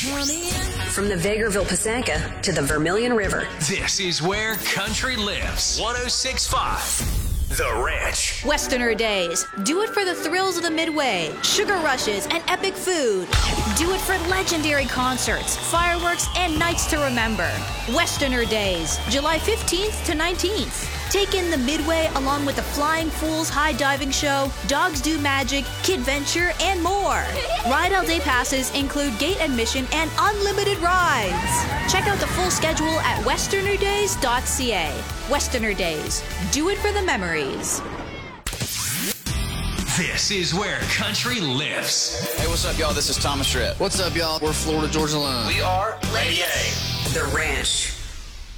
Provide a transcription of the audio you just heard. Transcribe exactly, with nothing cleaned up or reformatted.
From the Vegreville Pisanka to the Vermilion River. This is where country lives. one oh six point five. The Ranch. Westerner Days. Do it for the thrills of the Midway, sugar rushes, and epic food. Do it for legendary concerts, fireworks, and nights to remember. Westerner Days, July fifteenth to nineteenth. Take in the Midway along with the Flying Fools High Diving Show, Dogs Do Magic, Kid Venture, and more. Ride All Day passes include gate admission and unlimited rides. Check out the full schedule at westerner days dot c a. Westerner Days. Do it for the memories. This is where country lives. Hey, what's up, y'all? This is Thomas Tripp. What's up, y'all? We're Florida Georgia Line. We are Lady A. The Ranch.